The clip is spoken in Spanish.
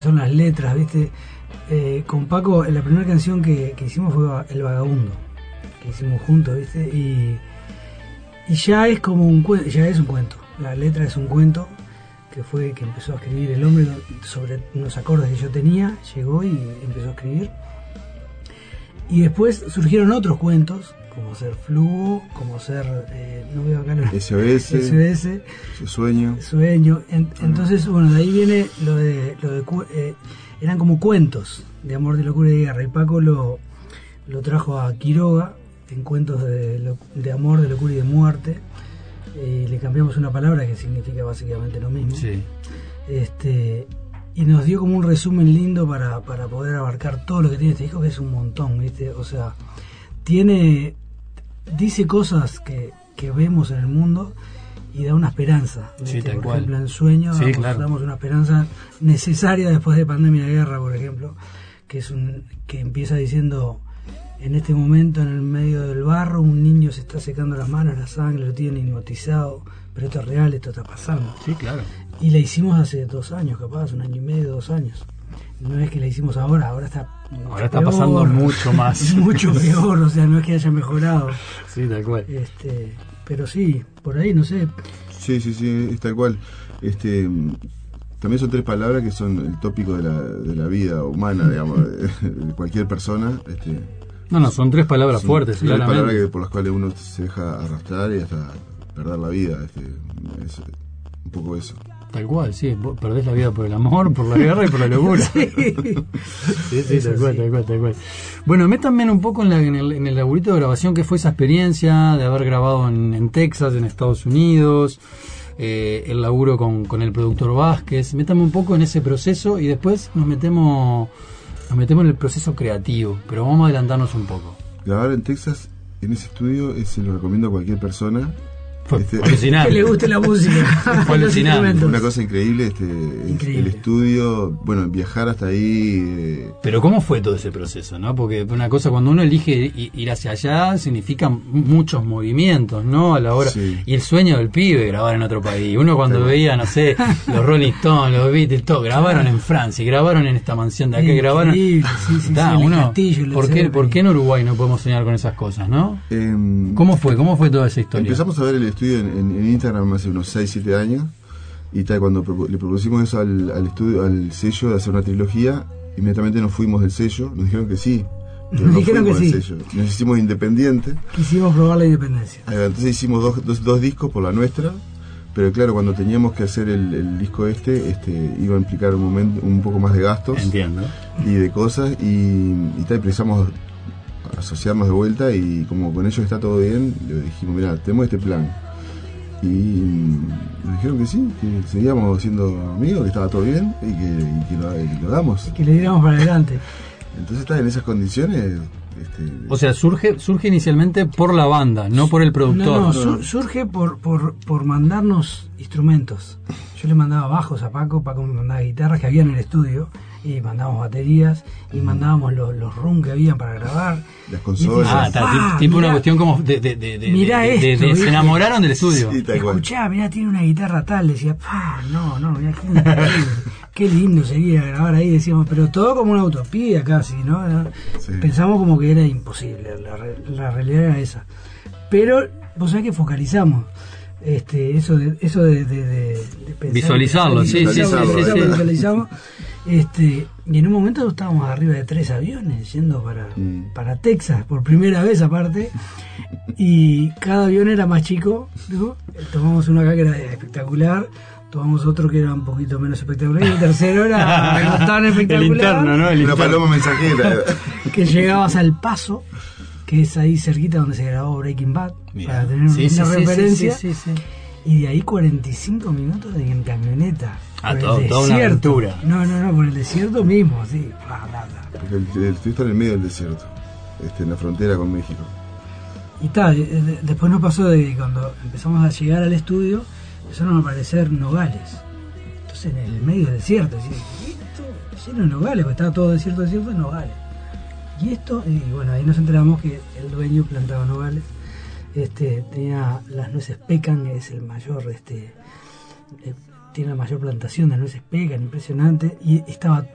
son las letras, ¿viste? Con Paco, la primera canción que hicimos fue El Vagabundo, que hicimos juntos, ¿viste? Y ya es como un cuento, ya es un cuento. La letra es un cuento que empezó a escribir el hombre sobre unos acordes que yo tenía, llegó y empezó a escribir. Y después surgieron otros cuentos, como ser Flujo, como ser, no veo acá SOS, Sueño. Entonces, bueno, de ahí viene lo de eran como cuentos de amor, de locura y de guerra. Y Paco lo trajo a Quiroga en cuentos de amor, de locura y de muerte. Le cambiamos una palabra que significa básicamente lo mismo. Sí. Y nos dio como un resumen lindo para poder abarcar todo lo que tiene este disco, que es un montón, ¿viste? O sea, dice cosas que vemos en el mundo y da una esperanza, ¿viste? Sí, tal por cual. ejemplo, en Sueño Sí, claro. damos una esperanza necesaria después de pandemia de guerra, por ejemplo, que empieza diciendo: en este momento, en el medio del barro, un niño se está secando las manos, la sangre lo tiene hipnotizado, pero esto es real, esto está pasando. Sí, claro. Y la hicimos hace 2 años, capaz, 1 año y medio, 2 años. No es que la hicimos ahora está peor, pasando mucho más. Mucho peor, o sea, no es que haya mejorado. Sí, tal cual. Pero sí, por ahí, no sé. Sí, es tal cual. También son 3 palabras que son el tópico de la vida humana, digamos, de cualquier persona. No, son 3 palabras fuertes, son 3 claramente. palabras por las cuales uno se deja arrastrar y hasta perder la vida. Es un poco eso. Tal cual, sí, vos perdés la vida por el amor, por la guerra y por la locura. Sí, tal cual. Bueno, métanme un poco en el laburito de grabación, que fue esa experiencia de haber grabado en Texas, en Estados Unidos, el laburo con el productor Vázquez. Métame un poco en ese proceso y después nos metemos en el proceso creativo, pero vamos a adelantarnos un poco. Grabar en Texas, en ese estudio, se lo recomiendo a cualquier persona. Alucinante. Que le guste la música. Fue alucinante. Una cosa increíble, Increíble. El estudio, bueno, viajar hasta ahí. Pero ¿cómo fue todo ese proceso, no? Porque una cosa, cuando uno elige ir hacia allá, significa muchos movimientos, ¿no? A la hora. Sí. Y el sueño del pibe, grabar en otro país. Uno cuando veía, no sé, los Rolling Stones, los Beatles, todo, grabaron en Francia, grabaron en esta mansión de acá, grabaron. Sí, uno, ¿por qué en Uruguay no podemos soñar con esas cosas, no? ¿Cómo fue toda esa historia? Empezamos a ver el estudio en Instagram hace unos 6-7 años y tal, cuando le propusimos eso al estudio, al sello, de hacer una trilogía, inmediatamente nos fuimos del sello, nos dijeron que sí, pero nos dijeron que sí. Sello. Nos hicimos independientes, quisimos probar la independencia. Entonces hicimos dos discos por la nuestra, pero claro, cuando teníamos que hacer el disco iba a implicar un poco más de gastos. Entiendo. Y de cosas y tal, precisamos asociarnos de vuelta, y como con ellos está todo bien, le dijimos: mira, tenemos este plan. Y nos dijeron que sí, que seguíamos siendo amigos, que estaba todo bien y que lo hagamos. Y que le diéramos para adelante. Entonces está en esas condiciones. O sea, surge inicialmente por la banda, no por el productor. No, surge por mandarnos instrumentos. Yo le mandaba bajos a Paco me mandaba guitarras que había en el estudio, y mandábamos baterías, y mandábamos los rooms que habían para grabar. Las consolas. Tipo una cuestión como de se enamoraron del estudio. Sí, escuchá, mirá, tiene una guitarra tal, decía, no, mirá, qué lindo sería grabar ahí, decíamos, pero todo como una utopía casi, ¿no? Sí. Pensamos como que era imposible, la realidad era esa. Pero vos sabés que focalizamos eso de pensar, visualizarlo, visualizamos. Y en un momento estábamos arriba de 3 aviones yendo para Texas por primera vez aparte, y cada avión era más chico, ¿no? Tomamos uno acá que era espectacular, tomamos otro que era un poquito menos espectacular, y el tercero era no tan espectacular. El interno, ¿no? Una paloma mensajera. Que llegabas al Paso, que es ahí cerquita donde se grabó Breaking Bad. Mirá. Para tener una referencia. Sí. Y de ahí 45 minutos en camioneta. Toda una aventura. No, por el desierto mismo, sí. Porque el estudio está en el medio del desierto, en la frontera con México. Y después nos pasó de que cuando empezamos a llegar al estudio, empezaron a aparecer nogales. Entonces, en el medio del desierto, esto lleno de nogales, porque estaba todo desierto, nogales. Y bueno, ahí nos enteramos que el dueño plantaba nogales. Tenía las nueces pecan, que es el mayor, tiene la mayor plantación de nueces pecan, impresionante, y estaba